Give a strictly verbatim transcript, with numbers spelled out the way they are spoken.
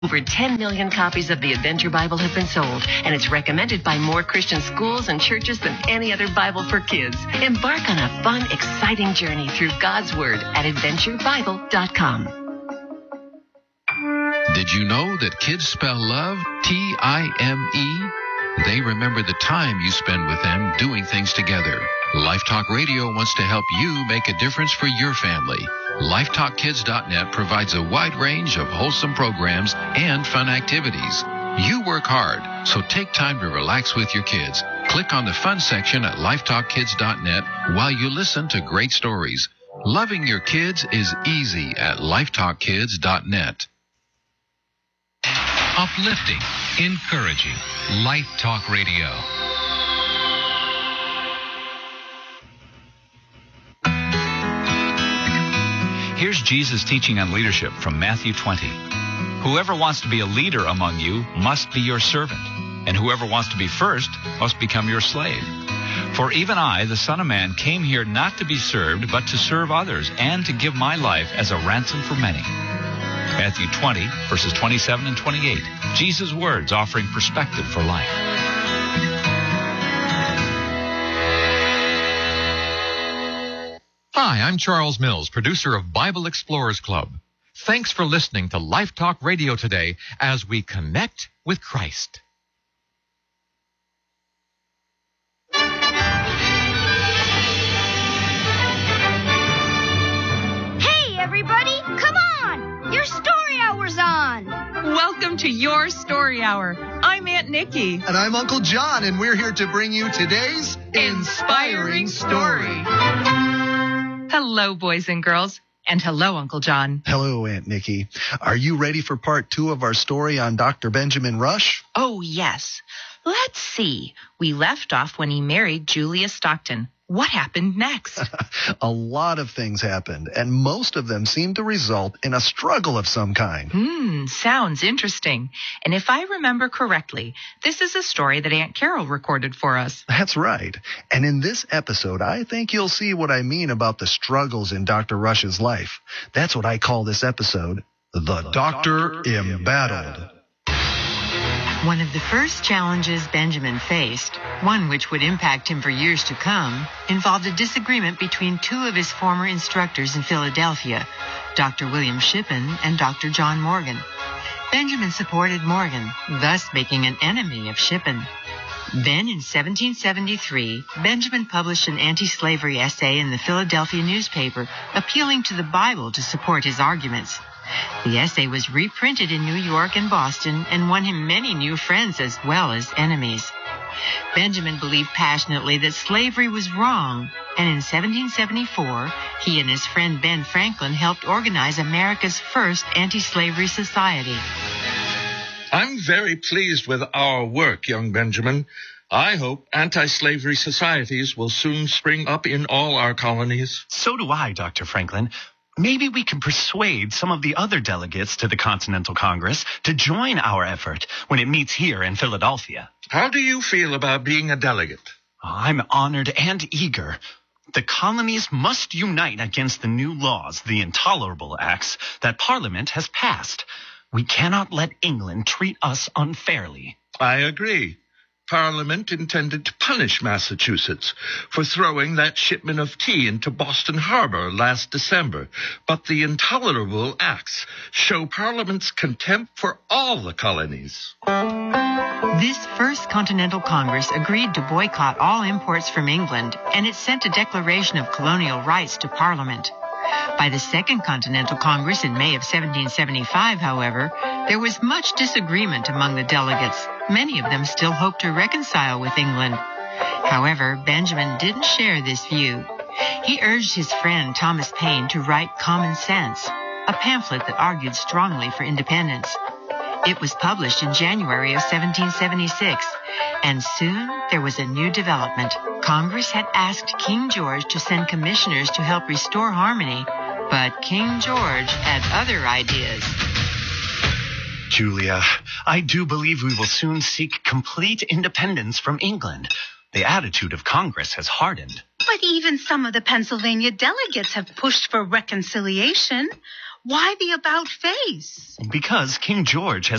Over ten million copies of the Adventure Bible have been sold, and it's recommended by more Christian schools and churches than any other Bible for kids. Embark on a fun, exciting journey through God's Word at adventure bible dot com. Did you know that kids spell love T I M E? They remember the time you spend with them doing things together. Life Talk Radio wants to help you make a difference for your family. life talk kids dot net provides a wide range of wholesome programs and fun activities. You work hard, so take time to relax with your kids. Click on the fun section at life talk kids dot net while you listen to great stories. Loving your kids is easy at life talk kids dot net. Uplifting, encouraging, Life Talk Radio. Here's Jesus' teaching on leadership from Matthew twenty. Whoever wants to be a leader among you must be your servant, and whoever wants to be first must become your slave. For even I, the Son of Man, came here not to be served, but to serve others, and to give my life as a ransom for many. Matthew twenty, verses twenty-seven and twenty-eight. Jesus' words offering perspective for life. Hi, I'm Charles Mills, producer of Bible Explorers Club. Thanks for listening to Life Talk Radio today as we connect with Christ. Hey, everybody, come on! Your story hour's on! Welcome to Your Story Hour. I'm Aunt Nikki. And I'm Uncle John, and we're here to bring you today's Inspiring Story. Hello, boys and girls. And hello, Uncle John. Hello, Aunt Nikki. Are you ready for part two of our story on Doctor Benjamin Rush? Oh, yes. Let's see. We left off when he married Julia Stockton. What happened next? A lot of things happened, and most of them seemed to result in a struggle of some kind. Hmm, sounds interesting. And if I remember correctly, this is a story that Aunt Carol recorded for us. That's right. And in this episode, I think you'll see what I mean about the struggles in Doctor Rush's life. That's what I call this episode, The, the Doctor, Doctor Embattled. One of the first challenges Benjamin faced, one which would impact him for years to come, involved a disagreement between two of his former instructors in Philadelphia, Doctor William Shippen and Doctor John Morgan. Benjamin supported Morgan, thus making an enemy of Shippen. Then in seventeen seventy-three, Benjamin published an anti-slavery essay in the Philadelphia newspaper, appealing to the Bible to support his arguments. The essay was reprinted in New York and Boston and won him many new friends as well as enemies. Benjamin believed passionately that slavery was wrong, and in seventeen seventy-four, he and his friend Ben Franklin helped organize America's first anti-slavery society. I'm very pleased with our work, young Benjamin. I hope anti-slavery societies will soon spring up in all our colonies. So do I, Doctor Franklin. Maybe we can persuade some of the other delegates to the Continental Congress to join our effort when it meets here in Philadelphia. How do you feel about being a delegate? I'm honored and eager. The colonies must unite against the new laws, the Intolerable Acts, that Parliament has passed. We cannot let England treat us unfairly. I agree. Parliament intended to punish Massachusetts for throwing that shipment of tea into Boston Harbor last December. But the Intolerable Acts show Parliament's contempt for all the colonies. This First Continental Congress agreed to boycott all imports from England, and it sent a declaration of colonial rights to Parliament. By the Second Continental Congress in May of seventeen seventy-five, however, there was much disagreement among the delegates. Many of them still hoped to reconcile with England. However, Benjamin didn't share this view. He urged his friend Thomas Paine to write Common Sense, a pamphlet that argued strongly for independence. It was published in January of seventeen seventy-six, and soon there was a new development. Congress had asked King George to send commissioners to help restore harmony, but King George had other ideas. Julia, I do believe we will soon seek complete independence from England. The attitude of Congress has hardened. But even some of the Pennsylvania delegates have pushed for reconciliation. Why the about face? Because King George has